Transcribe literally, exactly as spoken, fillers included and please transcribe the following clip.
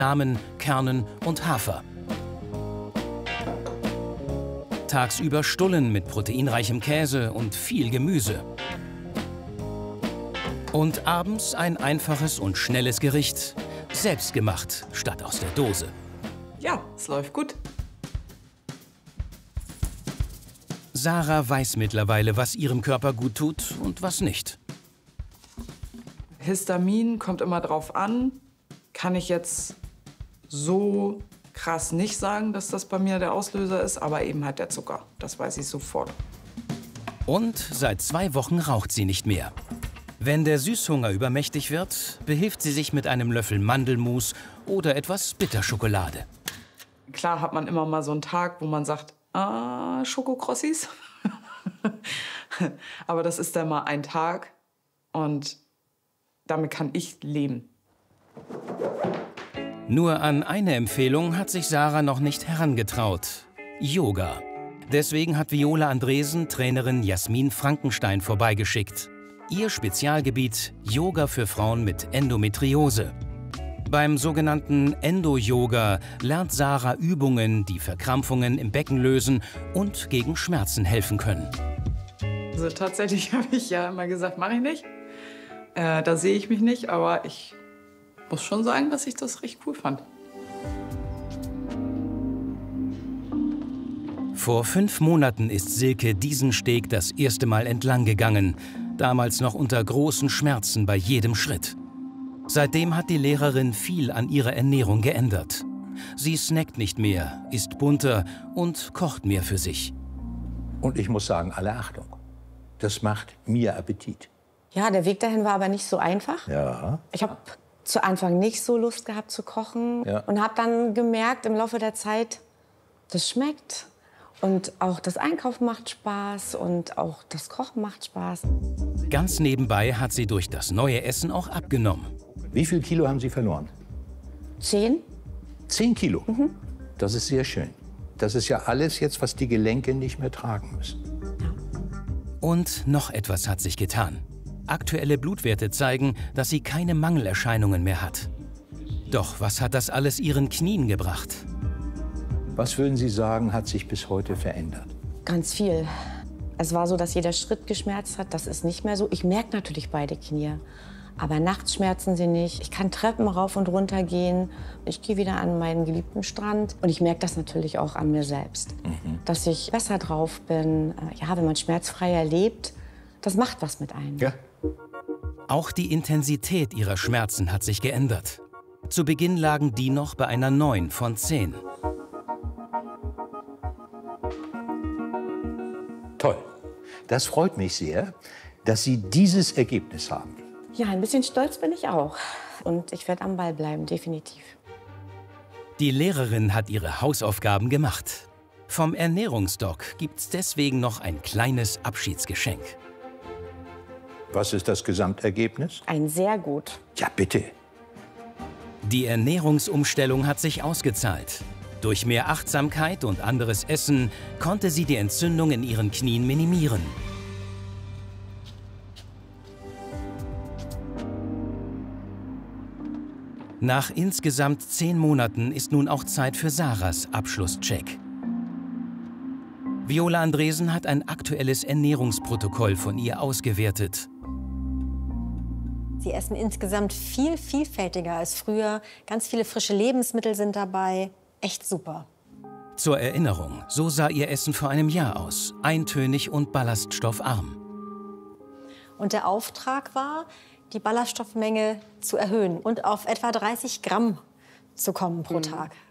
Samen, Kernen und Hafer. Tagsüber Stullen mit proteinreichem Käse und viel Gemüse. Und abends ein einfaches und schnelles Gericht, selbst gemacht statt aus der Dose. Ja, es läuft gut. Sarah weiß mittlerweile, was ihrem Körper gut tut und was nicht. Histamin kommt immer drauf an. Kann ich jetzt so krass nicht sagen, dass das bei mir der Auslöser ist, aber eben halt der Zucker. Das weiß ich sofort. Und seit zwei Wochen raucht sie nicht mehr. Wenn der Süßhunger übermächtig wird, behilft sie sich mit einem Löffel Mandelmus oder etwas Bitterschokolade. Klar hat man immer mal so einen Tag, wo man sagt, ah, Schokokrossis. Aber das ist dann mal ein Tag und damit kann ich leben. Nur an eine Empfehlung hat sich Sarah noch nicht herangetraut: Yoga. Deswegen hat Viola Andresen Trainerin Jasmin Frankenstein vorbeigeschickt. Ihr Spezialgebiet: Yoga für Frauen mit Endometriose. Beim sogenannten Endo-Yoga lernt Sarah Übungen, die Verkrampfungen im Becken lösen und gegen Schmerzen helfen können. Also tatsächlich habe ich ja immer gesagt, mache ich nicht. Äh, da sehe ich mich nicht, aber ich muss schon sagen, dass ich das recht cool fand. Vor fünf Monaten ist Silke diesen Steg das erste Mal entlang gegangen, damals noch unter großen Schmerzen bei jedem Schritt. Seitdem hat die Lehrerin viel an ihrer Ernährung geändert. Sie snackt nicht mehr, isst bunter und kocht mehr für sich. Und ich muss sagen, alle Achtung, das macht mir Appetit. Ja, der Weg dahin war aber nicht so einfach. Ja. Ich habe zu Anfang nicht so Lust gehabt zu kochen Ja. und habe dann gemerkt im Laufe der Zeit, das schmeckt. Und auch das Einkaufen macht Spaß und auch das Kochen macht Spaß. Ganz nebenbei hat sie durch das neue Essen auch abgenommen. Wie viel Kilo haben Sie verloren? Zehn? Zehn Kilo. Mhm. Das ist sehr schön. Das ist ja alles jetzt, was die Gelenke nicht mehr tragen müssen. Und noch etwas hat sich getan. Aktuelle Blutwerte zeigen, dass sie keine Mangelerscheinungen mehr hat. Doch was hat das alles ihren Knien gebracht? Was würden Sie sagen, hat sich bis heute verändert? Ganz viel. Es war so, dass jeder Schritt geschmerzt hat. Das ist nicht mehr so. Ich merke natürlich beide Knie. Aber nachts schmerzen sie nicht. Ich kann Treppen rauf und runter gehen. Ich gehe wieder an meinen geliebten Strand. Und ich merke das natürlich auch an mir selbst. Mhm. Dass ich besser drauf bin. Ja, wenn man schmerzfreier lebt, das macht was mit einem. Ja. Auch die Intensität ihrer Schmerzen hat sich geändert. Zu Beginn lagen die noch bei einer neun von zehn. Toll. Das freut mich sehr, dass Sie dieses Ergebnis haben. Ja, ein bisschen stolz bin ich auch. Und ich werde am Ball bleiben, definitiv. Die Lehrerin hat ihre Hausaufgaben gemacht. Vom Ernährungsdoc gibt's deswegen noch ein kleines Abschiedsgeschenk. Was ist das Gesamtergebnis? Ein sehr gut. Ja, bitte. Die Ernährungsumstellung hat sich ausgezahlt. Durch mehr Achtsamkeit und anderes Essen konnte sie die Entzündung in ihren Knien minimieren. Nach insgesamt zehn Monaten ist nun auch Zeit für Sarahs Abschlusscheck. Viola Andresen hat ein aktuelles Ernährungsprotokoll von ihr ausgewertet. Sie essen insgesamt viel vielfältiger als früher. Ganz viele frische Lebensmittel sind dabei. Echt super. Zur Erinnerung, so sah ihr Essen vor einem Jahr aus. Eintönig und ballaststoffarm. Und der Auftrag war, die Ballaststoffmenge zu erhöhen und auf etwa dreißig Gramm zu kommen pro Tag.